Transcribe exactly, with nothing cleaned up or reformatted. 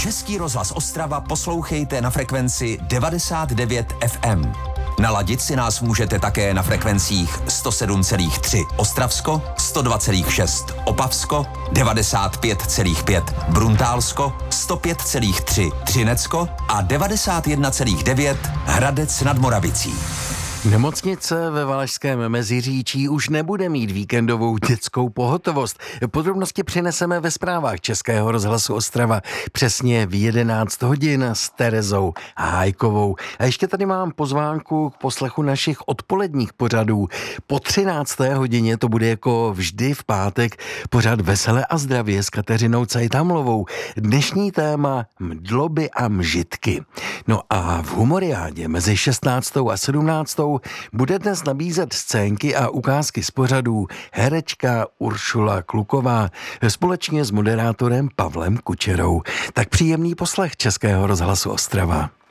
Český rozhlas Ostrava poslouchejte na frekvenci devadesát devět ef em. Naladit si nás můžete také na frekvencích sto sedm celá tři Ostravsko, sto dva celá šest Opavsko, devadesát pět celá pět Bruntálsko, sto pět celá tři Třinecko a devadesát jedna celá devět Hradec nad Moravicí. Nemocnice ve Valašském Meziříčí už nebude mít víkendovou dětskou pohotovost. Podrobnosti přineseme ve zprávách Českého rozhlasu Ostrava přesně v jedenáct hodin s Terezou Hájkovou. A ještě tady mám pozvánku k poslechu našich odpoledních pořadů. Po třinácté hodině to bude jako vždy v pátek pořad Veselé a zdravě s Kateřinou Cajtamlovou. Dnešní téma mdloby a mžitky. No a v Humoriádě mezi šestnáctou a sedmnáctou bude dnes nabízet scénky a ukázky z pořadů herečka Uršula Kluková společně s moderátorem Pavlem Kučerou. Tak příjemný poslech Českého rozhlasu Ostrava.